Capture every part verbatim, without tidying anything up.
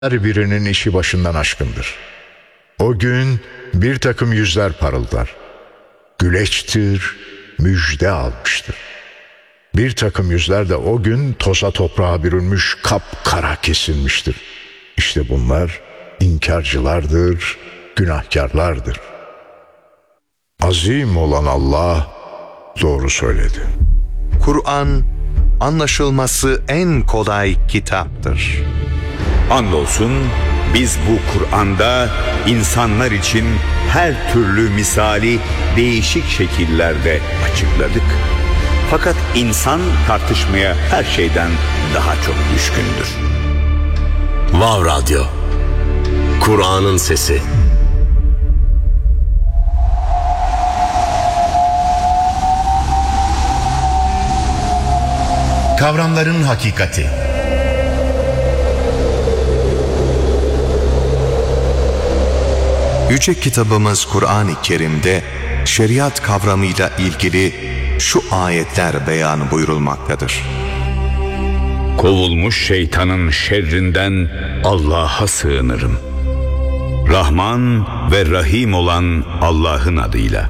Her birinin işi başından aşkındır. O gün bir takım yüzler parıldar. Güleçtir, müjde almıştır. Bir takım yüzler de o gün toza toprağa bürünmüş, kapkara kesilmiştir. İşte bunlar inkarcılardır, günahkarlardır. Azim olan Allah doğru söyledi. Kur'an, anlaşılması en kolay kitaptır. Andolsun biz bu Kur'an'da insanlar için her türlü misali değişik şekillerde açıkladık. Fakat insan tartışmaya her şeyden daha çok düşkündür. Vav Radyo, Kur'an'ın sesi. Kavramların hakikati. Yüce kitabımız Kur'an-ı Kerim'de şeriat kavramıyla ilgili şu ayetler beyan buyurulmaktadır. Kovulmuş şeytanın şerrinden Allah'a sığınırım. Rahman ve Rahim olan Allah'ın adıyla.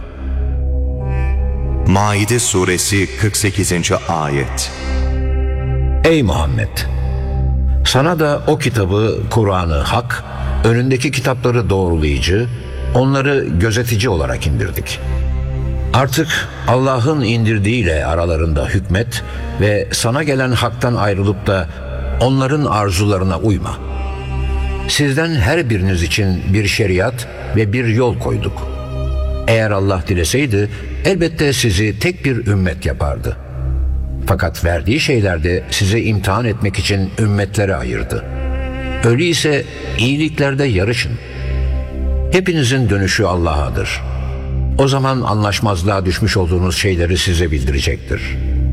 Maide suresi kırk sekizinci ayet. Ey Muhammed! Sana da o kitabı, Kur'an-ı Hak, önündeki kitapları doğrulayıcı, onları gözetici olarak indirdik. Artık Allah'ın indirdiğiyle aralarında hükmet ve sana gelen haktan ayrılıp da onların arzularına uyma. Sizden her biriniz için bir şeriat ve bir yol koyduk. Eğer Allah dileseydi elbette sizi tek bir ümmet yapardı. Fakat verdiği şeylerde sizi imtihan etmek için ümmetlere ayırdı. Öyleyse iyiliklerde yarışın. Hepinizin dönüşü Allah'adır. O zaman anlaşmazlığa düşmüş olduğunuz şeyleri size bildirecektir.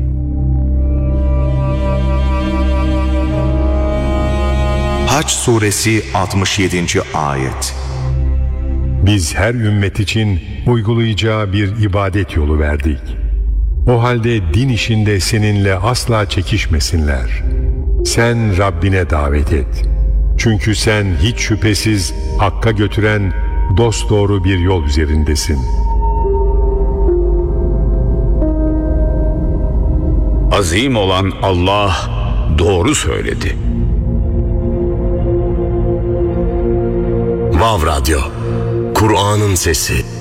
Hac suresi altmış yedinci ayet. Biz her ümmet için uygulayacağı bir ibadet yolu verdik. O halde din işinde seninle asla çekişmesinler. Sen Rabbine davet et. Çünkü sen hiç şüphesiz Hakk'a götüren dosdoğru bir yol üzerindesin. Azim olan Allah doğru söyledi. Vav Radyo, Kur'an'ın sesi.